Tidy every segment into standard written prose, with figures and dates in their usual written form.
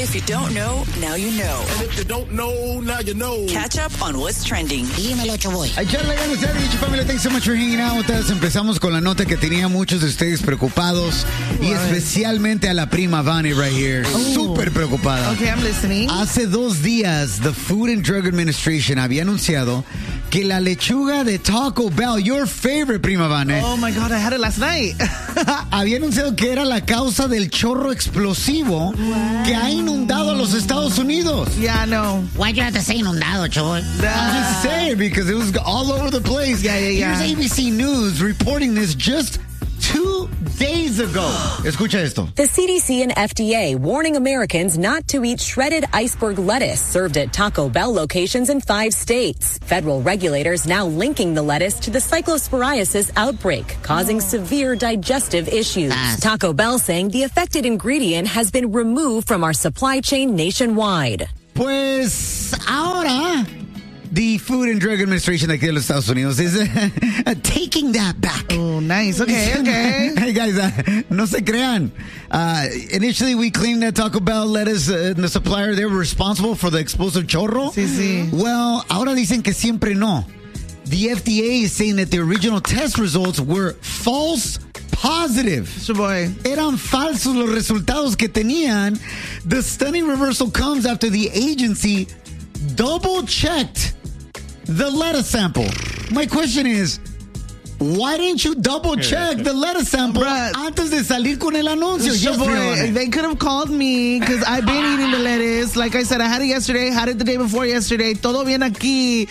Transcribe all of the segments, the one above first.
If you don't know, now you know. And if you don't know, now you know. Catch up on what's trending. Dímelo, Choboy. Echarle ganas, Eddie, familia. Thanks so much for hanging out with us. Empezamos con la nota que tenía muchos de ustedes preocupados y especialmente a la prima Vani right here. Súper preocupada. Okay, I'm listening. Hace 2 días, the Food and Drug Administration había anunciado que la lechuga de Taco Bell, your favorite, prima Vani. Oh my God, I had it last night. Había anunciado que era la causa del chorro explosivo que ha inundado a los Estados Unidos. Yeah, no. Why'd you have to say inundado, Choboy? I'm just saying because it was all over the place. Yeah. Here's ABC News reporting this just 2 days ago. Escucha esto. The CDC and FDA warning Americans not to eat shredded iceberg lettuce served at Taco Bell locations in 5 states. Federal regulators now linking the lettuce to the cyclosporiasis outbreak, causing severe digestive issues. Taco Bell saying the affected ingredient has been removed from our supply chain nationwide. Pues ahora the Food and Drug Administration aquí de los Estados Unidos is taking that back. Oh, nice. Okay. Hey, guys, no se crean. Initially, we claimed that Taco Bell lettuce and the supplier, they were responsible for the explosive chorro. Sí. Well, ahora dicen que siempre no. The FDA is saying that the original test results were false positive. Boy. Eran falsos los resultados que tenían. The stunning reversal comes after the agency double-checked the lettuce sample. My question is, why didn't you double-check the lettuce sample antes de salir con el anuncio? They could have called me because I've been eating the lettuce. Like I said, I had it yesterday, had it the day before yesterday. Todo bien aquí.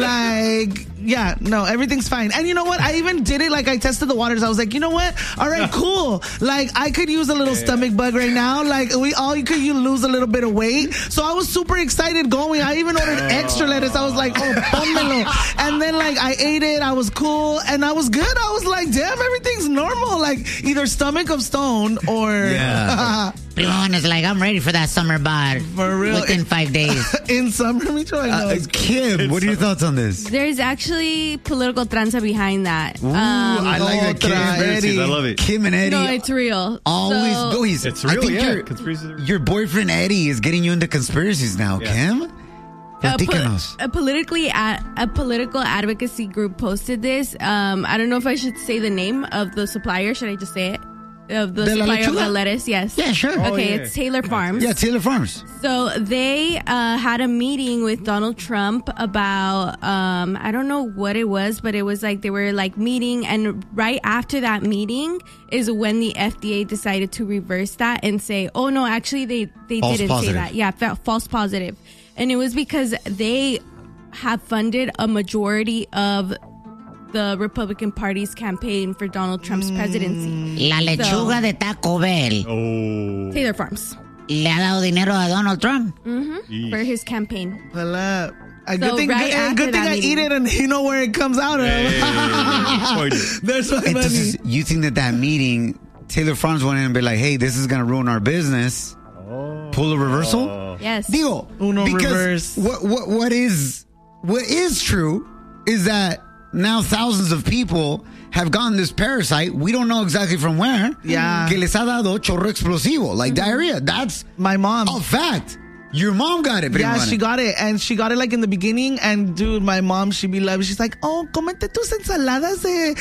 Yeah, no, everything's fine. And you know what? I even did it. Like, I tested the waters. I was like, you know what? All right, cool. Like, I could use a little stomach bug right now. Like, you could lose a little bit of weight. So I was super excited going. I even ordered extra lettuce. I was like, oh, pónmelo. And then, like, I ate it. I was cool. And I was good. I was like, damn, everything's normal. Like, either stomach of stone or... Yeah. Primo is like, I'm ready for that summer bar. For real. Within 5 days. In summer, Kim, what are your thoughts on this? There's actually political tranza behind that. Ooh, I like that, Kim. Conspiracies, I love it. Kim and Eddie. No, it's real. Always go. It's real, Your boyfriend Eddie is getting you into conspiracies now, Kim. A political advocacy group posted this. I don't know if I should say the name of the supplier. Should I just say it? Of the supplier of the lettuce, yes. Yeah, sure. Okay, it's Taylor Farms. Yeah, Taylor Farms. So they had a meeting with Donald Trump about, I don't know what it was, but it was like they were like meeting. And right after that meeting is when the FDA decided to reverse that and say, oh, no, actually, they didn't say that. Yeah, false positive. And it was because they have funded a majority of the Republican Party's campaign for Donald Trump's presidency. La lechuga de Taco Bell. Taylor Farms. Le ha dado dinero a Donald Trump. Mm-hmm. For his campaign. Good thing I eat it and you know where it comes out of. There's my money. You think that meeting, Taylor Farms went in and be like, hey, this is going to ruin our business. Pull a reversal? Yes. Digo, because what is true is that now thousands of people have gotten this parasite. We don't know exactly from where. Yeah. Que les ha dado chorro explosivo, like diarrhea. That's my mom. A fact. Your mom got it. Yeah, she got it. And she got it like in the beginning. And dude, my mom, she'd be like, she's like, oh, cómete tus ensaladas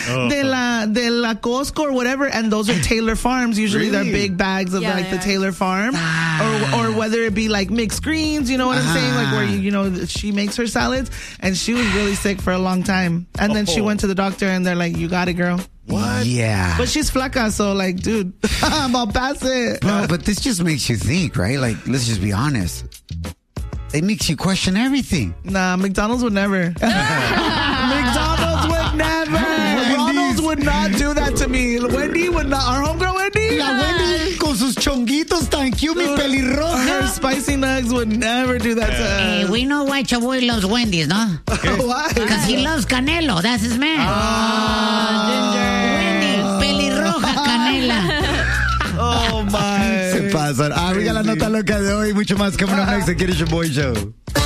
de la Costco or whatever. And those are Taylor Farms. Usually they're big bags of the Taylor Farm. Or whether it be like mixed greens, you know what I'm saying? Like where, she makes her salads. And she was really sick for a long time. And then she went to the doctor and they're like, you got it, girl. What? Yeah. But she's flaca, so like, dude, I'm all past it. Bro, but this just makes you think, right? Like, let's just be honest. It makes you question everything. Nah, McDonald's would never. McDonald's would never. Ronald's would not do that to me. Wendy would not. Our homegirl Wendy. La Wendy con sus chonguitos tan cute, mi pelirroja. Her spicy nugs would never do that to us. Hey, we know why Chaboy loves Wendy's, no? Why? Because he loves Canelo. That's his man. Wendy, pelirroja, canela. Oh, my. Se pasan. We got la nota loca de hoy. Mucho más coming up next. Aquí en el Boy Show.